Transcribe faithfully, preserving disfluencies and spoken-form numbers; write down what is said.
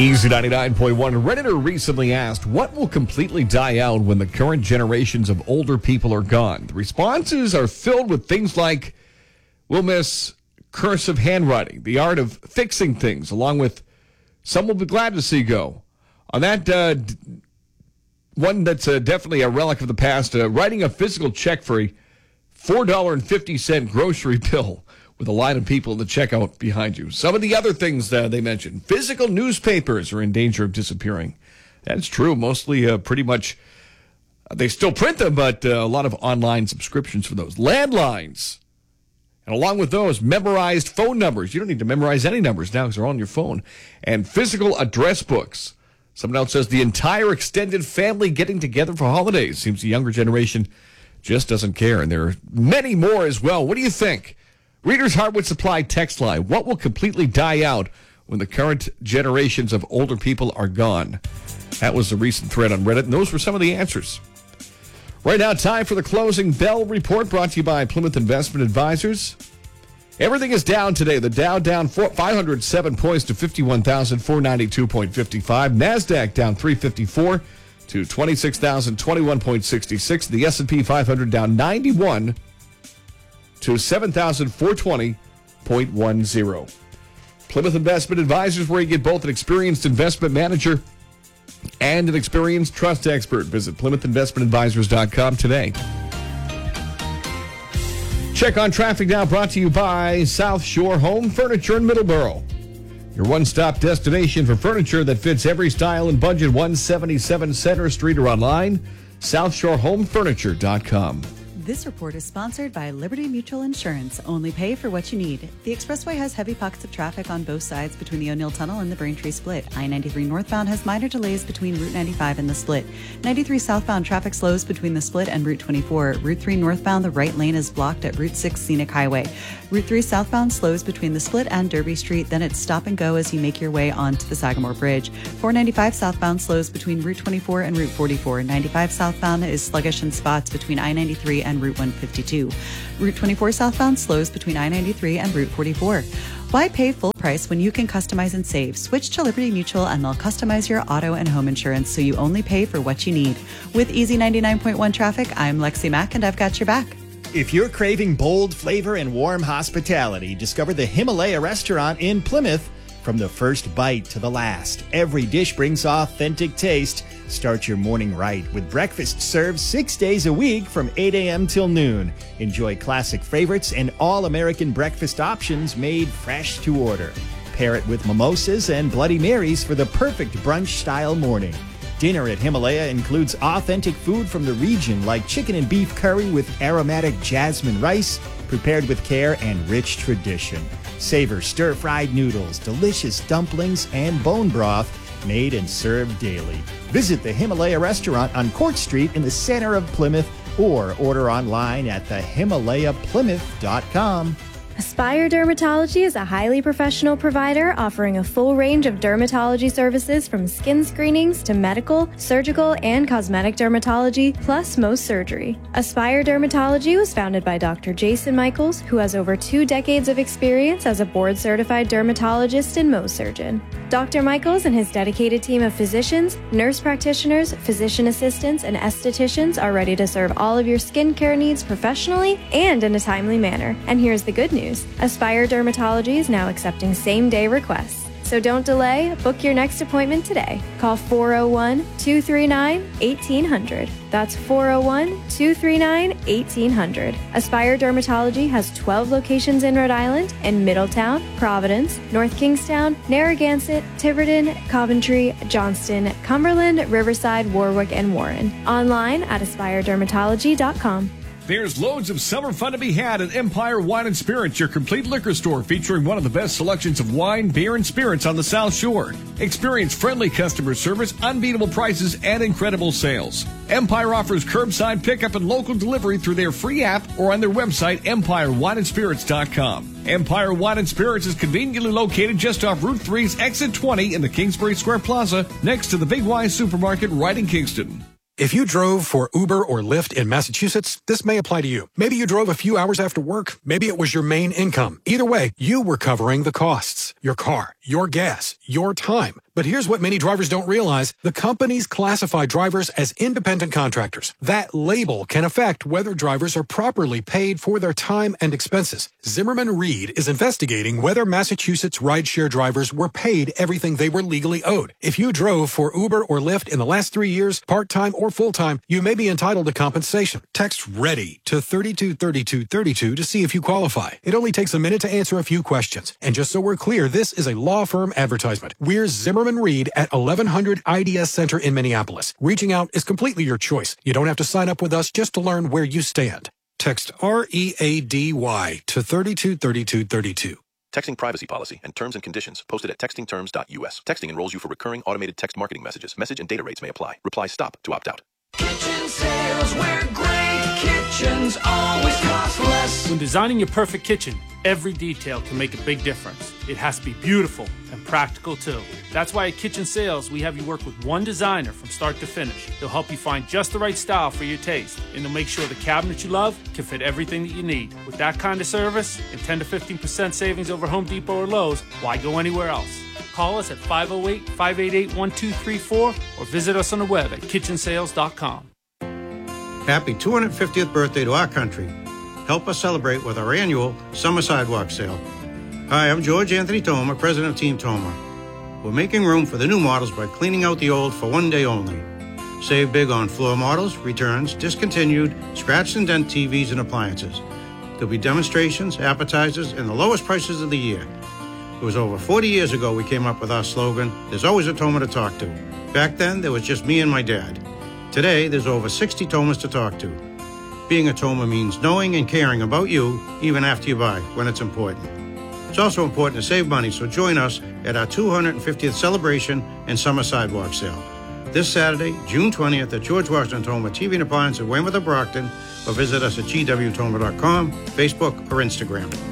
Easy ninety-nine point one. Redditor recently asked, what will completely die out when the current generations of older people are gone? The responses are filled with things like, we'll miss cursive handwriting, the art of fixing things, along with some will be glad to see go. On that, uh, one that's uh, definitely a relic of the past, uh, writing a physical check for a four dollars and fifty cents grocery bill with a line of people in the checkout behind you. Some of the other things uh, they mentioned, physical newspapers are in danger of disappearing. That's true. Mostly uh, pretty much, uh, they still print them, but uh, a lot of online subscriptions for those. Landlines. And along with those, memorized phone numbers. You don't need to memorize any numbers now because they're on your phone. And physical address books. Someone else says the entire extended family getting together for holidays. Seems the younger generation just doesn't care. And there are many more as well. What do you think? Reader's Hardwood Supply text line. What will completely die out when the current generations of older people are gone? That was a recent thread on Reddit, and those were some of the answers. Right now, time for the closing bell report brought to you by Plymouth Investment Advisors. Everything is down today. The Dow down five hundred seven points to fifty-one thousand four hundred ninety-two point five five. NASDAQ down three fifty-four to twenty-six thousand twenty-one point six six. The S and P five hundred down ninety-one to seven thousand four hundred twenty point one zero. Plymouth Investment Advisors, where you get both an experienced investment manager and an experienced trust expert. Visit plymouth investment advisors dot com today. Check on traffic now, brought to you by South Shore Home Furniture in Middleborough. Your one-stop destination for furniture that fits every style and budget. one seventy-seven Center Street or online, south shore home furniture dot com. This report is sponsored by Liberty Mutual Insurance. Only pay for what you need. The expressway has heavy pockets of traffic on both sides between the O'Neill Tunnel and the Braintree Split. I ninety-three northbound has minor delays between Route ninety-five and the Split. ninety-three southbound traffic slows between the Split and Route twenty-four. Route three northbound, the right lane is blocked at Route six Scenic Highway. Route three southbound slows between the Split and Derby Street. Then it's stop and go as you make your way onto the Sagamore Bridge. four ninety-five southbound slows between Route twenty-four and Route forty-four. ninety-five southbound is sluggish in spots between I ninety-three and Route one fifty-two. Route twenty-four southbound slows between I ninety-three and Route forty-four. Why pay full price when you can customize and save? Switch to Liberty Mutual and they'll customize your auto and home insurance so you only pay for what you need. With Easy ninety-nine point one traffic, I'm Lexi Mack and I've got your back. If you're craving bold flavor and warm hospitality, discover the Himalaya restaurant in Plymouth. From the first bite to the last, every dish brings authentic taste. Start your morning right with breakfast served six days a week from eight a.m. till noon. Enjoy classic favorites and all-American breakfast options made fresh to order. Pair it with mimosas and Bloody Marys for the perfect brunch-style morning. Dinner at Himalaya includes authentic food from the region like chicken and beef curry with aromatic jasmine rice, prepared with care and rich tradition. Savor stir-fried noodles, delicious dumplings, and bone broth made and served daily. Visit the Himalaya restaurant on Court Street in the center of Plymouth or order online at the himalaya plymouth dot com. Aspire Dermatology is a highly professional provider offering a full range of dermatology services from skin screenings to medical, surgical, and cosmetic dermatology, plus Mohs surgery. Aspire Dermatology was founded by Doctor Jason Michaels, who has over two decades of experience as a board-certified dermatologist and Mohs surgeon. Doctor Michaels and his dedicated team of physicians, nurse practitioners, physician assistants, and estheticians are ready to serve all of your skincare needs professionally and in a timely manner. And here's the good news. Aspire Dermatology is now accepting same-day requests. So don't delay, book your next appointment today. Call four oh one, two three nine, eighteen hundred. That's four oh one, two three nine, eighteen hundred. Aspire Dermatology has twelve locations in Rhode Island in Middletown, Providence, North Kingstown, Narragansett, Tiverton, Coventry, Johnston, Cumberland, Riverside, Warwick, and Warren. Online at aspire dermatology dot com. There's loads of summer fun to be had at Empire Wine and Spirits, your complete liquor store featuring one of the best selections of wine, beer, and spirits on the South Shore. Experience friendly customer service, unbeatable prices, and incredible sales. Empire offers curbside pickup and local delivery through their free app or on their website, empire wine and spirits dot com. Empire Wine and Spirits is conveniently located just off Route three's Exit twenty in the Kingsbury Square Plaza, next to the Big Y Supermarket right in Kingston. If you drove for Uber or Lyft in Massachusetts, this may apply to you. Maybe you drove a few hours after work. Maybe it was your main income. Either way, you were covering the costs. Your car, your gas, your time. But here's what many drivers don't realize. The companies classify drivers as independent contractors. That label can affect whether drivers are properly paid for their time and expenses. Zimmerman Reed is investigating whether Massachusetts rideshare drivers were paid everything they were legally owed. If you drove for Uber or Lyft in the last three years, part-time or full-time, you may be entitled to compensation. Text READY to thirty-two thirty-two thirty-two to see if you qualify. It only takes a minute to answer a few questions. And just so we're clear, this is a law firm advertisement. We're Zimmerman Reed at eleven hundred I D S Center in Minneapolis. Reaching out is completely your choice. You don't have to sign up with us just to learn where you stand. Text R E A D Y to thirty-two thirty-two thirty-two. Texting privacy policy and terms and conditions posted at texting terms dot U S. Texting enrolls you for recurring automated text marketing messages. Message and data rates may apply. Reply stop to opt out. Kitchen sales, where great kitchens always cost less. When designing your perfect kitchen, every detail can make a big difference. It has to be beautiful and practical too. That's why at Kitchen Sales, we have you work with one designer from start to finish. They'll help you find just the right style for your taste, and they'll make sure the cabinet you love can fit everything that you need. With that kind of service and ten to fifteen percent savings over Home Depot or Lowe's, why go anywhere else? Call us at five oh eight, five eight eight, one two three four or visit us on the web at kitchen sales dot com. Happy two hundred fiftieth birthday to our country. Help us celebrate with our annual Summer Sidewalk Sale. Hi, I'm George Anthony Toma, president of Team Toma. We're making room for the new models by cleaning out the old for one day only. Save big on floor models, returns, discontinued, scratched and dent T Vs and appliances. There'll be demonstrations, appetizers, and the lowest prices of the year. It was over forty years ago we came up with our slogan, there's always a Toma to talk to. Back then, there was just me and my dad. Today, there's over sixty Tomas to talk to. Being a Toma means knowing and caring about you, even after you buy, when it's important. It's also important to save money, so join us at our two hundred fiftieth celebration and summer sidewalk sale. This Saturday, June twentieth, at George Washington Toma T V and Appliance at Weymouth or Brockton, or visit us at G W Toma dot com, Facebook, or Instagram.